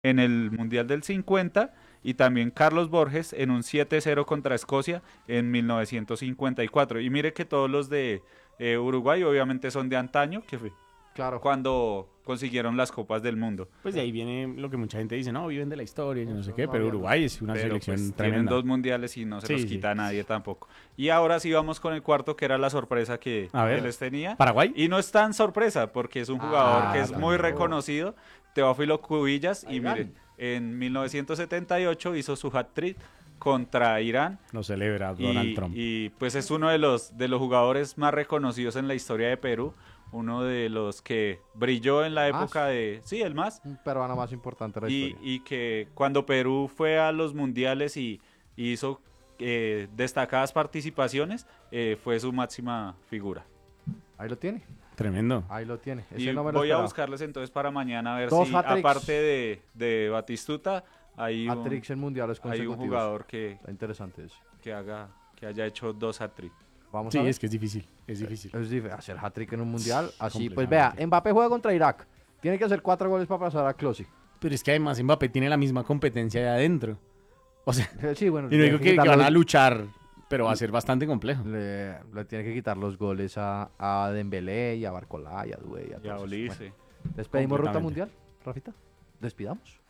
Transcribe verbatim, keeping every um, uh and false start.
en el Mundial del cincuenta y también Carlos Borges en un siete cero contra Escocia en mil novecientos cincuenta y cuatro. Y mire que todos los de eh, Uruguay obviamente son de antaño, que fue Claro. cuando consiguieron las Copas del Mundo. Pues de ahí viene lo que mucha gente dice, no, viven de la historia, yo no sé qué, No pero había Uruguay es una Pero selección pues tienen tremenda. dos mundiales y no se Sí, los sí. quita a nadie tampoco. Y ahora sí vamos con el cuarto, que era la sorpresa que, A ver. que les tenía. ¿Paraguay? Y no es tan sorpresa, porque es un jugador Ah, que es muy tampoco. reconocido, Teófilo Cubillas, y Irán. miren, en mil novecientos setenta y ocho hizo su hat-trick contra Irán. Lo celebra Donald Y, Trump. y, pues es uno de los, de los jugadores más reconocidos en la historia de Perú, uno de los que brilló en la ¿Más? época de... Sí, el más. Un peruano más importante de la Y, historia. y que cuando Perú fue a los mundiales y, y hizo eh, destacadas participaciones, eh, fue su máxima figura. Ahí lo tiene. Tremendo. Ahí lo tiene. Ese Y no me lo voy a esperaba. buscarles entonces para mañana a ver Dos si, hat-tricks. aparte de, de Batistuta, hay un, Hat-tricks en mundiales hay un consecutivos. jugador que, Está interesante ese. que, haga, que haya hecho dos hat-tricks. Vamos Sí, a ver. es que es difícil, es difícil. Es difícil hacer hat-trick en un mundial. Así, pues Completamente. vea, Mbappé juega contra Irak. Tiene que hacer cuatro goles para pasar a Klose. Pero es que además Mbappé tiene la misma competencia de adentro. O sea, Sí, bueno. y no le digo tiene que, que quitar van los- a luchar, pero va a ser bastante complejo. Le, le tiene que quitar los goles a, a Dembélé y a Barcolá y a Doué y a Ya todos esos. Olise. Bueno, despedimos ruta Completamente. mundial, Rafita. Despidamos.